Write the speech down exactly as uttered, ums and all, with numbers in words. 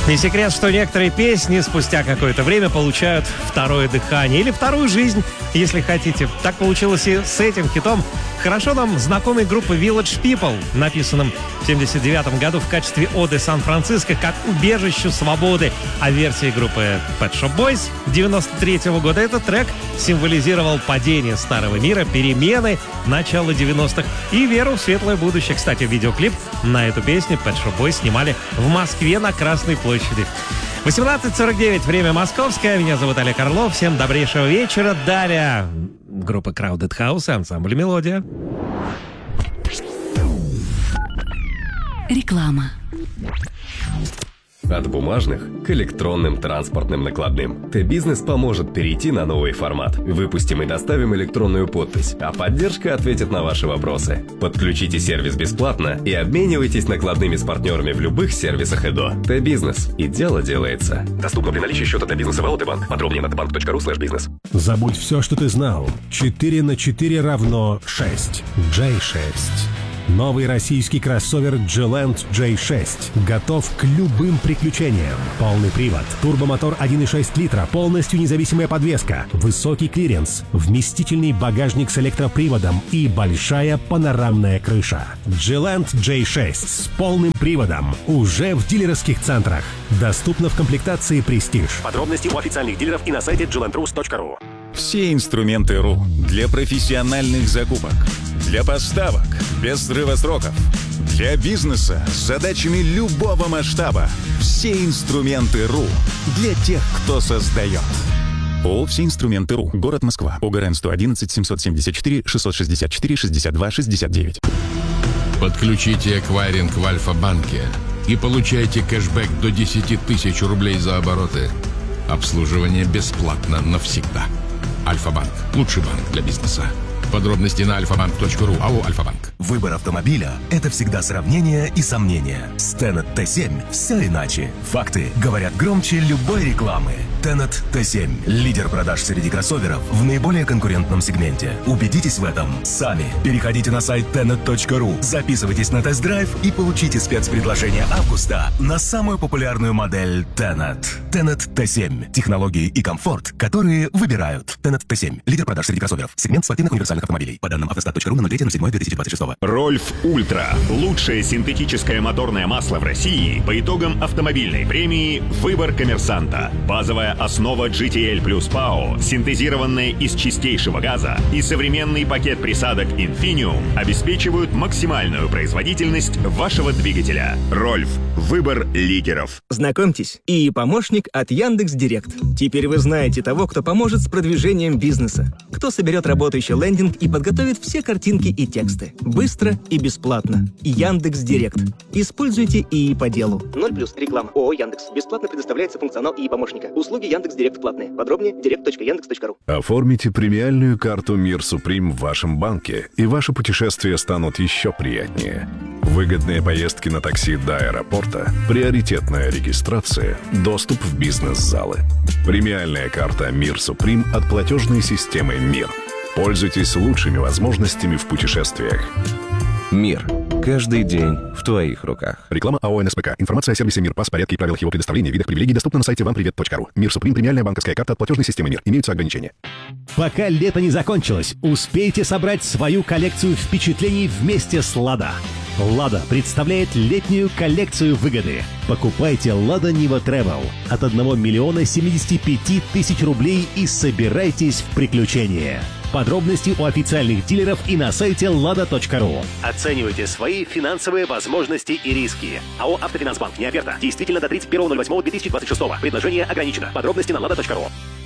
Не секрет, что некоторые песни спустя какое-то время получают второе дыхание или вторую жизнь, если хотите. Так получилось и с этим хитом, хорошо нам знакомой группы Village People, написанным в семьдесят девятом году в качестве оды Сан-Франциско как убежищу свободы. А в версии группы Pet Shop Boys девяносто третьего года этот трек символизировал падение старого мира, перемены, начало девяностых и веру в светлое будущее. Кстати, видеоклип на эту песню Pet Shop Boys снимали в Москве на Красной площади. восемнадцать сорок девять, время московское. Меня зовут Олег Орлов. Всем добрейшего вечера. Далее группа Crowded House и ансамбль «Мелодия». Реклама. От бумажных к электронным транспортным накладным. Т-Бизнес поможет перейти на новый формат. Выпустим и доставим электронную подпись, а поддержка ответит на ваши вопросы. Подключите сервис бесплатно и обменивайтесь накладными с партнерами в любых сервисах ЭДО. Т-Бизнес. И дело делается. Доступно при наличии счета Т-Бизнеса в эл тэ банк. Подробнее на тэ банк точка ру слэш бизнес. Забудь все, что ты знал. четыре на четыре равно шесть. джей шесть. Новый российский кроссовер G-Land джей шесть готов к любым приключениям. Полный привод, турбомотор один и шесть литра, полностью независимая подвеска, высокий клиренс, вместительный багажник с электроприводом и большая панорамная крыша. G-Land джей шесть с полным приводом уже в дилерских центрах. Доступно в комплектации Prestige. Подробности у официальных дилеров и на сайте джи ленд рус точка ру. Все инструменты РУ для профессиональных закупок, для поставок без срыва сроков, для бизнеса с задачами любого масштаба. Все инструменты РУ для тех, кто создает. ООО «Все инструменты РУ». Город Москва. ОГРН сто одиннадцать семьсот семьдесят четыре шестьсот шестьдесят четыре шестьдесят два шестьдесят девять. Подключите эквайринг в Альфа-банке и получайте кэшбэк до десять тысяч рублей за обороты. Обслуживание бесплатно навсегда. Альфа-банк. Лучший банк для бизнеса. Подробности на альфа банк точка ру. АО «Альфа-банк». Выбор автомобиля – это всегда сравнение и сомнения. С Tenet Т семь все иначе. Факты говорят громче любой рекламы. Tenet Т семь – лидер продаж среди кроссоверов в наиболее конкурентном сегменте. Убедитесь в этом сами. Переходите на сайт тенет точка ру, записывайтесь на тест-драйв и получите спецпредложение августа на самую популярную модель Tenet. Tenet Т семь – технологии и комфорт, которые выбирают. Tenet Т семь – лидер продаж среди кроссоверов. Сегмент спортивных универсальных автомобилей. По данным автостат точка ру на ноль третьего седьмого две тысячи двадцать шестого. Рольф Ультра. Лучшее синтетическое моторное масло в России по итогам автомобильной премии «Выбор коммерсанта». Базовая основа джи ти эл плюс ПАО, синтезированная из чистейшего газа, и современный пакет присадок Infinium обеспечивают максимальную производительность вашего двигателя. Рольф. Выбор лидеров. Знакомьтесь, и помощник от Яндекс.Директ. Теперь вы знаете того, кто поможет с продвижением бизнеса, кто соберет работающий лендинг и подготовит все картинки и тексты. Быстро и бесплатно. Яндекс.Директ. Используйте ИИ по делу. ноль плюс реклама. ООО Яндекс. Бесплатно предоставляется функционал ИИ помощника. Услуги Яндекс.Директ платные. Подробнее директ точка яндекс точка ру. Оформите премиальную карту Мир Суприм в вашем банке, и ваши путешествия станут еще приятнее. Выгодные поездки на такси до аэропорта, приоритетная регистрация, доступ в бизнес-залы. Премиальная карта Мир Суприм от платежной системы «Мир». Пользуйтесь лучшими возможностями в путешествиях. Мир. Каждый день в твоих руках. Реклама АО НСПК. Информация о сервисе Мир, пас, порядке и правилах его предоставления, видах привилегий доступна на сайте вам привет точка ру. Мир Суприм. Премиальная банковская карта от платежной системы Мир. Имеются ограничения. Пока лето не закончилось, успейте собрать свою коллекцию впечатлений вместе с «Лада». «Лада» представляет летнюю коллекцию выгоды. Покупайте «Лада Нива Travel» от одного миллиона семидесяти пяти тысяч рублей и собирайтесь в приключения. Подробности у официальных дилеров и на сайте лада точка ру. Оценивайте свои финансовые возможности и риски. АО «Автофинансбанк». Не оферта. Действительно до тридцать первого ноль восьмого две тысячи двадцать шестого. Предложение ограничено. Подробности на лада точка ру.